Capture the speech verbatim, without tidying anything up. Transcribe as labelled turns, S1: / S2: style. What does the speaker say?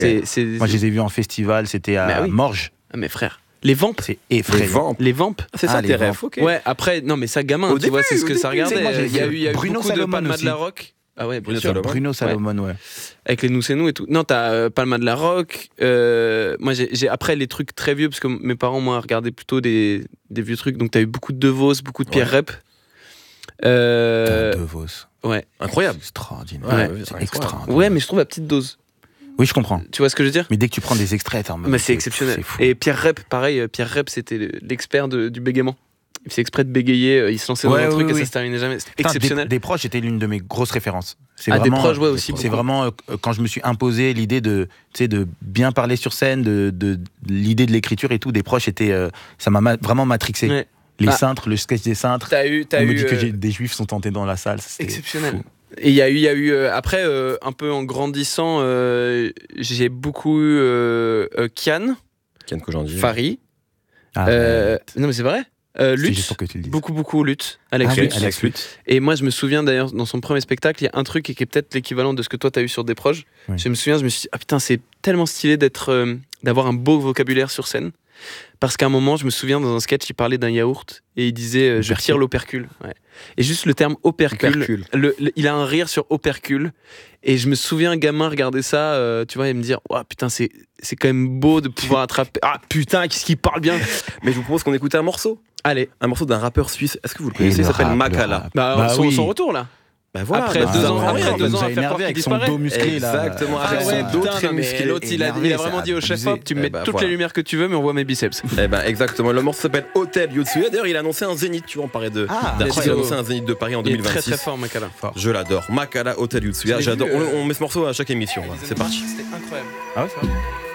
S1: C'est, c'est...
S2: Moi, je les ai vus en festival, c'était à
S1: Mais oui.
S2: Morges.
S1: Ah, mes frères. Les Vamps.
S2: C'est effrayant.
S3: Les Vamps.
S1: Les Vamps.
S3: C'est
S2: Ah,
S3: ça
S2: les
S3: tes
S2: Vamps.
S3: rêves, ok.
S1: Ouais, après, non, mais ça, gamin,
S3: Au
S1: tu
S3: début,
S1: vois, c'est ce
S3: au
S1: que ça
S3: début,
S1: regardait.
S2: tu sais, moi, j'ai
S1: Il y a
S2: vu
S1: eu, il y a eu
S2: Bruno
S1: beaucoup de
S2: Salomon
S1: Palma de la
S2: aussi.
S1: Rock. Ah ouais, bien
S3: Bruno
S1: sûr.
S3: Salomon.
S2: Bruno Salomon, ouais.
S1: Avec les Nous c'est nous et tout. Non, t'as euh, Palma de la Rock. Euh, moi, j'ai, j'ai après les trucs très vieux, parce que mes parents, moi, regardaient plutôt des, des vieux trucs. Donc, t'as eu beaucoup de De Vos, beaucoup de Pierre
S3: Ouais.
S1: Rep. Euh,
S2: De Vos.
S1: ouais.
S3: Incroyable.
S2: Extraordinaire.
S1: Ouais,
S3: ouais,
S2: c'est
S3: c'est
S2: extraordinaire.
S1: Ouais, mais je trouve à petite dose.
S2: Oui, je comprends.
S1: Tu vois ce que je veux dire?
S2: Mais dès que tu prends des extraits, t'es en mode,
S1: Mais c'est exceptionnel.
S2: C'est fou.
S1: Et Pierre Rep, pareil, euh, Pierre Rep, c'était le- l'expert de- du bégaiement. Il faisait exprès de bégayer, euh, il se lançait
S2: Ouais,
S1: dans un
S2: oui,
S1: truc et
S2: oui.
S1: ça se terminait jamais. C'était
S2: Putain,
S1: exceptionnel.
S2: Des, des proches était l'une de mes grosses références. C'est
S1: Ah, des
S2: vraiment,
S1: proches, ouais, aussi.
S2: C'est
S1: beaucoup.
S2: vraiment euh, quand je me suis imposé l'idée de, tu sais, de bien parler sur scène, de, de, de l'idée de l'écriture et tout. Des proches étaient, euh, ça m'a ma- vraiment matrixé.
S1: Ouais.
S2: Les
S1: Ah.
S2: cintres, le sketch des cintres.
S1: T'as eu, t'as
S2: On me
S1: eu,
S2: dit que
S1: euh,
S2: j'ai- des juifs sont tentés dans la salle. C'était
S1: exceptionnel.
S2: fou.
S1: Et il y a eu, il y a eu euh, après, euh, un peu en grandissant, euh, j'ai beaucoup eu euh, euh, Kian,
S3: Ken Kojandi.
S1: Fari.
S2: Ah,
S1: euh,
S2: ouais.
S1: non, mais c'est vrai. Euh,
S2: C'est
S1: Lutz.
S2: juste pour que tu le dises.
S1: Beaucoup, beaucoup Lutz. Alex
S2: Ah oui,
S1: Lutz.
S2: Alex Lutz.
S1: Et moi, je me souviens d'ailleurs, dans son premier spectacle, il y a un truc qui est peut-être l'équivalent de ce que toi, t'as eu sur Des Proches.
S2: Oui.
S1: Je me souviens, je me suis dit, ah putain, c'est tellement stylé d'être, euh, d'avoir un beau vocabulaire sur scène. Parce qu'à un moment, je me souviens, dans un sketch, il parlait d'un yaourt et il disait euh, je
S2: Opercule.
S1: tire l'opercule. Ouais. Et juste le terme opercule,
S3: Opercule.
S1: le- le- il a un rire sur opercule. Et je me souviens, gamin, regarder ça, euh, tu vois, et me dire oh, putain, c'est, c'est quand même beau de pouvoir attraper. Ah putain, qu'est-ce qu'il parle bien.
S3: Mais je vous propose qu'on écoute un morceau.
S1: Allez,
S3: Un morceau d'un rappeur suisse. Est-ce que vous le
S2: Et
S3: connaissez? Il
S2: le
S3: s'appelle
S2: rap, le
S3: Makala.
S2: rap.
S1: bah,
S2: Bah
S1: son,
S2: oui.
S1: son retour là.
S3: Bah voilà,
S1: Après
S3: bah,
S1: deux
S3: ça
S1: ans,
S3: va
S1: après
S3: rien.
S1: deux
S2: nous
S1: ans
S2: a
S1: à faire croire
S2: énervé
S1: qu'il
S2: avec son
S1: disparaît.
S2: dos musclé là.
S3: Exactement,
S1: Ah
S3: avec
S1: ouais,
S3: son dos
S1: putain,
S3: très
S1: non, mais
S3: musclé.
S1: l'autre, il a,
S2: énervé,
S1: il a
S2: ça
S1: vraiment
S2: a
S1: dit au chef
S2: abusé.
S1: hop, tu me
S3: Eh
S1: mets
S3: bah,
S1: toutes
S3: voilà.
S1: les lumières que tu veux, mais on voit mes biceps.
S3: Eh ben exactement, le morceau s'appelle Hotel Yotsuya. D'ailleurs, il a annoncé un zénith, tu vois, on parlait de
S2: Ah,
S3: d'artiste, il a
S1: incroyable.
S3: annoncé un zénith de Paris en
S1: Il est
S3: deux mille vingt-six.
S1: très très fort, Makala.
S3: Je l'adore. Makala Hotel Yotsuya,
S1: Je l'ai
S3: j'adore.
S1: vu,
S3: On,
S1: euh,
S3: on met ce morceau à chaque émission. là. C'est parti.
S1: C'était incroyable.
S2: Ah ouais, ça va.